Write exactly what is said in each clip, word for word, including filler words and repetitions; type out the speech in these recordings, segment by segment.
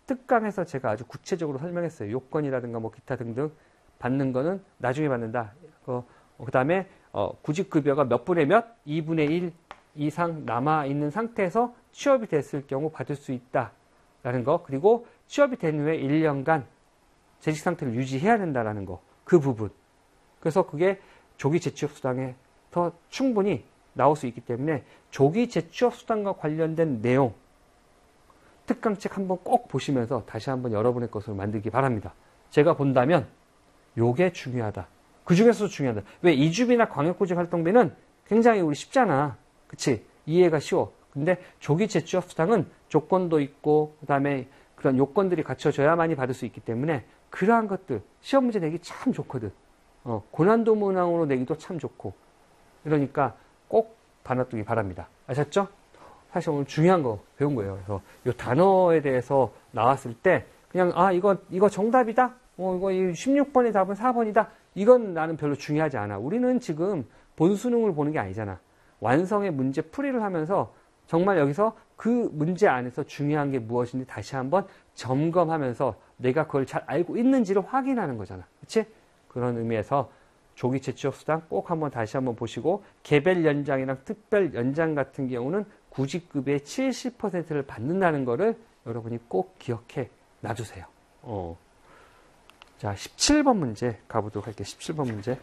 특강에서 제가 아주 구체적으로 설명했어요. 요건이라든가 뭐 기타 등등 받는 거는 나중에 받는다. 어, 그 다음에 어, 구직급여가 몇 분의 몇? 이분의 일 이상 남아있는 상태에서 취업이 됐을 경우 받을 수 있다라는 거. 그리고 취업이 된 후에 일 년간 재직 상태를 유지해야 된다라는 거. 그 부분. 그래서 그게 조기 재취업 수당에서 충분히 나올 수 있기 때문에 조기 재취업 수당과 관련된 내용 특강책 한번 꼭 보시면서 다시 한번 여러분의 것으로 만들기 바랍니다. 제가 본다면 요게 중요하다. 그 중에서도 중요하다. 왜 이주비나 광역구직 활동비는 굉장히 우리 쉽잖아. 그치? 이해가 쉬워. 근데 조기 재취업 수당은 조건도 있고 그 다음에 그런 요건들이 갖춰져야만이 받을 수 있기 때문에 그러한 것들 시험 문제 내기 참 좋거든. 어, 고난도 문항으로 내기도 참 좋고 그러니까 꼭 받아두기 바랍니다. 아셨죠? 사실 오늘 중요한 거 배운 거예요. 그래서 이 단어에 대해서 나왔을 때 그냥 아 이거 이거 정답이다. 어 이거 십육 번의 답은 사 번이다. 이건 나는 별로 중요하지 않아. 우리는 지금 본수능을 보는 게 아니잖아. 완성의 문제 풀이를 하면서 정말 여기서 그 문제 안에서 중요한 게 무엇인지 다시 한번 점검하면서 내가 그걸 잘 알고 있는지를 확인하는 거잖아. 그치? 그런 의미에서 조기 재취업 수당 꼭 한번 다시 한번 보시고 개별 연장이랑 특별 연장 같은 경우는 구직급의 칠십 퍼센트를 받는다는 거를 여러분이 꼭 기억해 놔주세요. 어. 자, 십칠 번 문제 가보도록 할게요. 십칠 번 문제.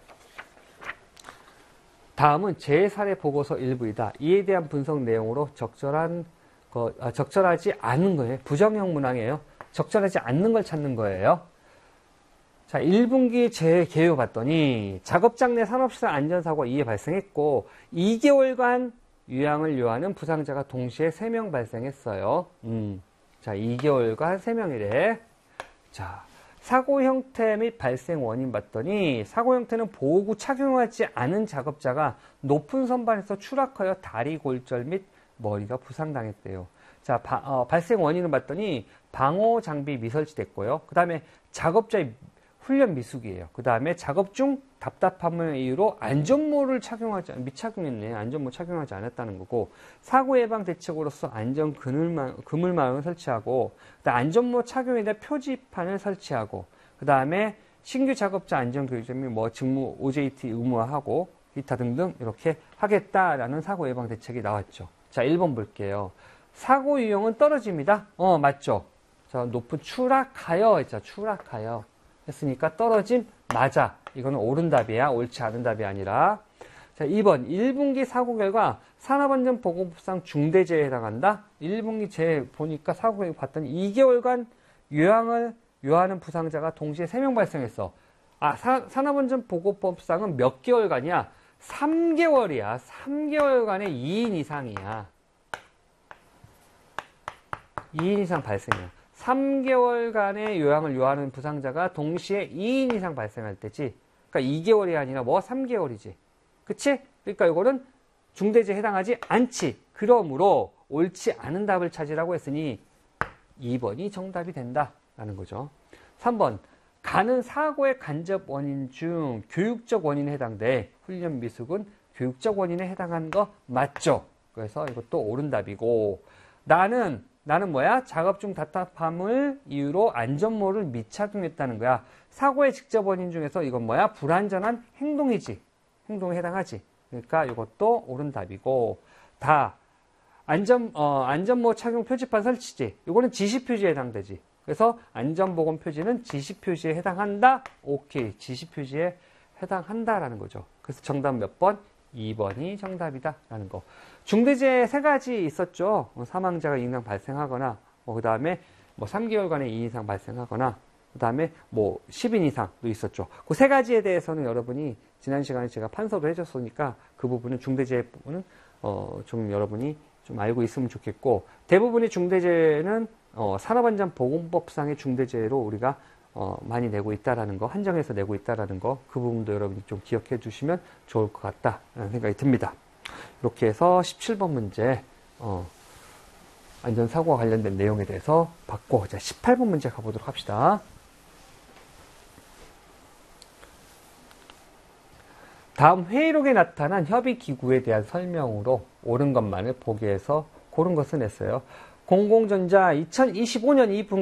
다음은 재사례 보고서 일부이다. 이에 대한 분석 내용으로 적절한 거, 아, 적절하지 않은 거예요. 부정형 문항이에요. 적절하지 않는 걸 찾는 거예요. 자, 일 분기 재개요 봤더니 작업장 내 산업시설 안전사고가 이에 발생했고 이 개월간 요양을 요하는 부상자가 동시에 세 명 발생했어요. 음. 자, 이 개월간 세 명이래. 자, 사고 형태 및 발생 원인 봤더니 사고 형태는 보호구 착용하지 않은 작업자가 높은 선반에서 추락하여 다리 골절 및 머리가 부상당했대요. 자, 바, 어, 발생 원인을 봤더니 방호 장비 미설치됐고요. 그 다음에 작업자의 훈련 미숙이에요. 그 다음에 작업 중 답답함을 이유로 안전모를 착용하지, 미착용했네. 안전모 착용하지 않았다는 거고, 사고 예방 대책으로서 안전 그늘망, 그물망을 설치하고, 그다음 안전모 착용에 대한 표지판을 설치하고, 그 다음에 신규 작업자 안전교육점 및 뭐 직무 오제이티 의무화하고, 기타 등등 이렇게 하겠다라는 사고 예방 대책이 나왔죠. 자, 일 번 볼게요. 사고 유형은 떨어집니다. 어, 맞죠? 자, 높은 추락하여 했죠. 추락하여. 했으니까 떨어짐 맞아. 이거는 옳은 답이야. 옳지 않은 답이 아니라. 자, 이 번 일 분기 사고 결과 산업안전보건법상 중대재해에 해당한다. 일 분기 재 보니까 사고 결과 봤더니 이 개월간 요양을 요하는 부상자가 동시에 세 명 발생했어. 아, 사, 산업안전보건법상은 몇 개월간이야? 삼 개월이야. 삼 개월간에 이 인 이상이야. 이 인 이상 발생이야. 삼 개월간의 요양을 요하는 부상자가 동시에 이 인 이상 발생할 때지. 그러니까 이 개월이 아니라 뭐 삼 개월이지. 그치? 그러니까 이거는 중대재해에 해당하지 않지. 그러므로 옳지 않은 답을 찾으라고 했으니 이 번이 정답이 된다라는 거죠. 삼 번. 가는 사고의 간접 원인 중 교육적 원인에 해당돼. 훈련 미숙은 교육적 원인에 해당하는 거 맞죠? 그래서 이것도 옳은 답이고, 나는 나는 뭐야? 작업 중 답답함을 이유로 안전모를 미착용했다는 거야. 사고의 직접 원인 중에서 이건 뭐야? 불안전한 행동이지. 행동에 해당하지. 그러니까 이것도 옳은 답이고, 다 안전 어, 안전모 착용 표지판 설치지. 이거는 지시 표지에 해당되지. 그래서 안전보건 표지는 지시 표지에 해당한다. 오케이. 지시 표지에 해당한다라는 거죠. 그래서 정답 몇 번? 이 번이 정답이다라는 거. 중대재해 세 가지 있었죠. 사망자가 이 인 이상 발생하거나, 뭐, 그 다음에 뭐 삼 개월간의 이 인 이상 발생하거나, 그 다음에 뭐 십 인 이상도 있었죠. 그 세 가지에 대해서는 여러분이 지난 시간에 제가 판서를 해줬으니까 그 부분은 중대재해 부분은 어, 좀 여러분이 좀 알고 있으면 좋겠고, 대부분의 중대재해는 어, 산업안전보건법상의 중대재해로 우리가 어, 많이 내고 있다라는 거, 한정해서 내고 있다라는 거, 그 부분도 여러분이 좀 기억해 주시면 좋을 것 같다라는 생각이 듭니다. 이렇게 해서 십칠 번 문제, 어, 안전사고와 관련된 내용에 대해서 봤고, 자, 십팔 번 문제 가보도록 합시다. 다음 회의록에 나타난 협의기구에 대한 설명으로 옳은 것만을 보기에서 고른 것을 냈어요. 공공전자 이천이십오 년 이 분기